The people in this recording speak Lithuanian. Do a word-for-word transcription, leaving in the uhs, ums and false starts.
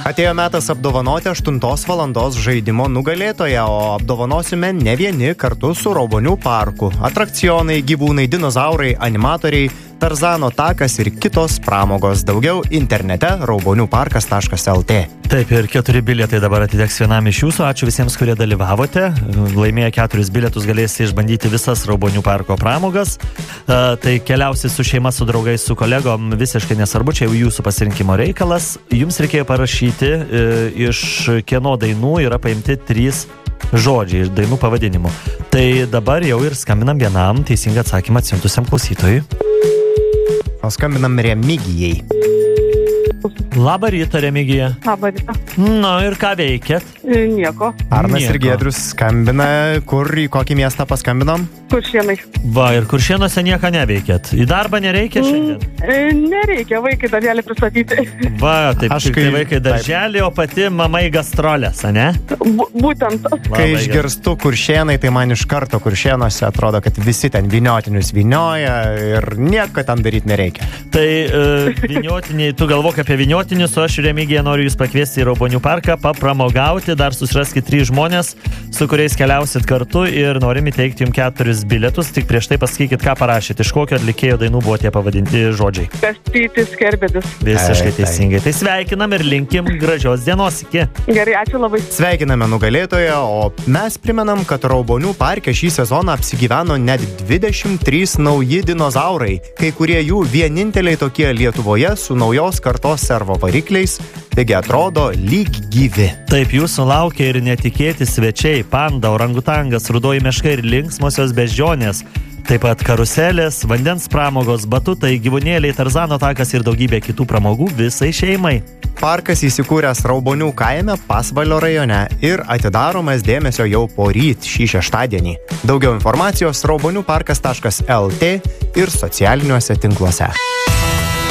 Atėjo metas apdovanoti aštuntos valandos žaidimo nugalėtoją, o apdovanosime ne vieni kartu su Raubonių parku. Atrakcionai, gyvūnai, dinozaurai, animatoriai, Tarzano takas ir kitos pramogos. Daugiau internete raubonių parkas taškas el tė. Taip, ir keturi bilietai dabar atiteks vienam iš jūsų. Ačiū visiems, kurie dalyvavote. Laimėję keturis bilietus galėsite išbandyti visas Raubonių parko pramogas. Uh, tai keliausi su šeima, su draugais, su kolegom, visiškai nesvarbu, čia jau jūsų pasirinkimo reikalas. Jums reikėjo parašyti, uh, iš kieno dainų yra paimti trys žodžiai iš dainų pavadinimų. Tai dabar jau ir skambinam vienam teisingą atsakymą atsiuntusiam klausytojui. O skambinam Remigijai. Labą rytą, Remigija. Labą rytą. Na ir ką veikėt? Nieko. Arnas Nieko. ir Giedrius skambina, kur, į kokį miestą paskambinom? Kuršienai. Va, ir Kuršienose nieko neveikėt. Į darbą nereikia šiandien? Mm, nereikia, vaikai dar gali pristatyti. Va, taip, Aš kai kai- vaikai darželį, o pati mama į gastrolės, ane? B būtent. Kai Labai gerai. išgirstu Kuršienai, tai man iš karto Kuršienose atrodo, kad visi ten vyniotinius vynioja ir nieko ten daryti nereikia. Tai uh, vyniotiniai, tu galvok apie vyniotinius, o aš, Remigija, noriu jūs pakviesti į Raubonių parką, papramogauti, dar susiraskit trys žmonės, su kuriais keliausit kartu ir norim įteikti jums keturis bilietus, tik prieš tai pasakykit, ką parašėt, iš kokio atlikėjo dainų buvo tie pavadinti žodžiai. Kastytis Kerbedis. Visiškai Taip, taip. teisingai. Tai sveikinam ir linkim gražios dienos, iki. Gerai, ačiū labai. Sveikiname nugalėtoją, o mes primenam, kad Raubonių parke šį sezoną apsigyveno net dvidešimt trys nauji dinozaurai, kai kurie jų vieninteliai tokie Lietuvoje su naujos kartos servo varikliais, taigi atrodo lyg gyvi. Taip, jūsų laukia ir netikėti svečiai, panda, orangutangas, rudoji meška ir linksmosios beždžionės. Taip pat karuselės, vandens pramogos, batutai, gyvūnėliai, Tarzano takas ir daugybė kitų pramogų visai šeimai. Parkas įsikūręs Raubonių kaime Pasvalio rajone ir atidaromas dėmesio jau poryt šį šeštadienį. Daugiau informacijos raubonių parkas taškas el tė ir socialiniuose tinkluose.